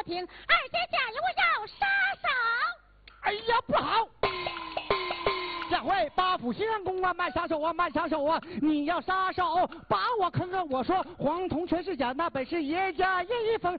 听，二姐家有要杀手。 哎呀，不好！这回八府新安宫啊，卖杀手啊，卖杀手啊！你要杀手，把我坑了！我说黄铜全是假，那本是爷家叶一封，